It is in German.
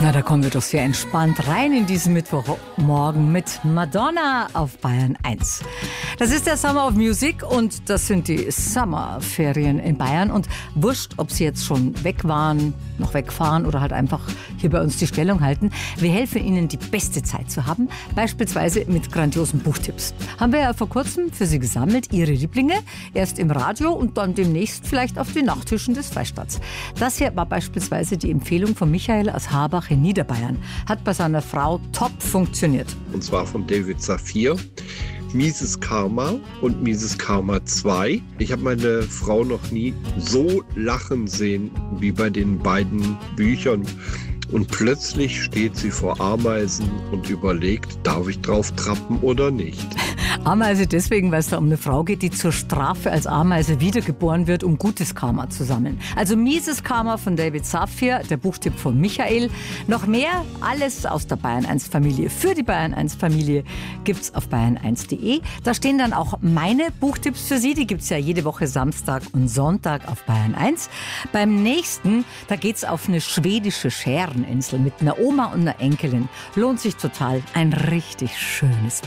Na, da kommen wir doch sehr entspannt rein in diesen Mittwochmorgen mit Madonna auf Bayern 1. Das ist der Summer of Music und das sind die Sommerferien in Bayern. Und wurscht, ob Sie jetzt schon weg waren, noch wegfahren oder halt einfach hier bei uns die Stellung halten. Wir helfen Ihnen, die beste Zeit zu haben, beispielsweise mit grandiosen Buchtipps. Haben wir ja vor kurzem für Sie gesammelt, Ihre Lieblinge, erst im Radio und dann demnächst vielleicht auf den Nachtischen des Freistaats. Das hier war beispielsweise die Empfehlung von Michael aus Harbach in Niederbayern. Hat bei seiner Frau top funktioniert. Und zwar von David Saphir. Mieses Karma und Mieses Karma 2. Ich habe meine Frau noch nie so lachen sehen wie bei den beiden Büchern. Und plötzlich steht sie vor Ameisen und überlegt, darf ich drauf trappen oder nicht? Ameise deswegen, weil es da um eine Frau geht, die zur Strafe als Ameise wiedergeboren wird, um gutes Karma zu sammeln. Also Mieses Karma von David Saphir, der Buchtipp von Michael. Noch mehr, alles aus der Bayern 1 Familie. Für die Bayern 1 Familie gibt's auf bayern1.de. Da stehen dann auch meine Buchtipps für Sie. Die gibt's ja jede Woche Samstag und Sonntag auf Bayern 1. Beim nächsten, da geht's auf eine schwedische Schäreninsel mit einer Oma und einer Enkelin. Lohnt sich total. Ein richtig schönes